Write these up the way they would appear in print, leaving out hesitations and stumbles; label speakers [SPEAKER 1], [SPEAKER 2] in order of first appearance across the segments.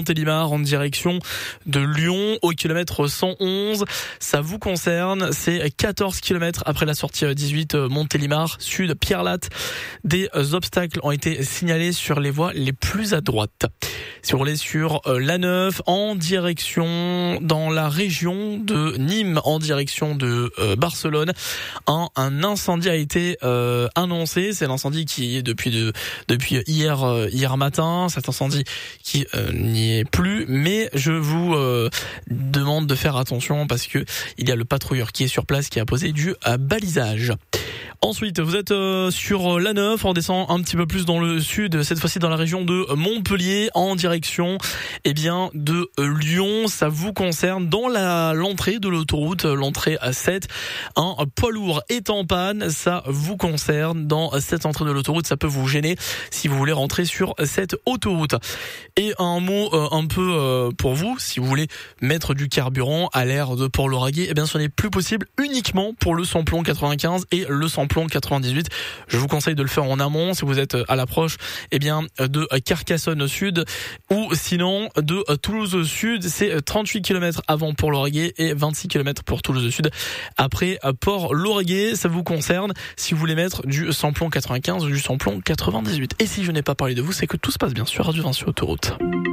[SPEAKER 1] Montélimar en direction de Lyon au kilomètre 111. Ça vous concerne, c'est 14 km après la sortie 18 Montélimar Sud Pierre-Latte. Des obstacles ont été signalés sur les voies les plus à droite. Si vous roulez sur l'A9 en direction dans la région de Nîmes en direction de Barcelone, un incendie a été annoncé. C'est l'incendie qui est depuis hier matin. Cet incendie qui n'y est plus, mais je vous demande de faire attention parce que il y a le patrouilleur qui est sur place qui a posé du balisage. Ensuite, vous êtes sur l'A9, on descend un petit peu plus dans le sud, cette fois-ci dans la région de Montpellier, en direction de Lyon. Ça vous concerne dans l'entrée de l'autoroute, l'entrée A7. Un poids lourd est en panne, ça vous concerne dans cette entrée de l'autoroute, ça peut vous gêner si vous voulez rentrer sur cette autoroute. Et un mot un peu pour vous, si vous voulez mettre du carburant à l'aire de Port-Lauragais, eh bien ce n'est plus possible uniquement pour le samplon 95 et le samplon 98. Je vous conseille de le faire en amont si vous êtes à l'approche de Carcassonne Sud ou sinon de Toulouse Sud. C'est 38 km avant Port-Lauragais et 26 km pour Toulouse Sud après Port-Lauragais. Ça vous concerne si vous voulez mettre du samplon 95 ou du samplon 98. Et si je n'ai pas parlé de vous, c'est que tout se passe bien sur Radio Vinci Autoroute.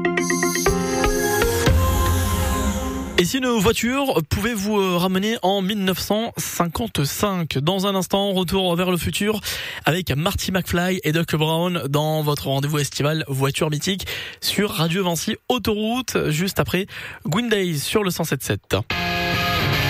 [SPEAKER 1] Et si une voiture pouvait vous ramener en 1955? Dans un instant, retour vers le futur avec Marty McFly et Doc Brown dans votre rendez-vous estival Voiture Mythique sur Radio Vinci Autoroute, juste après Green Day sur le 107.7.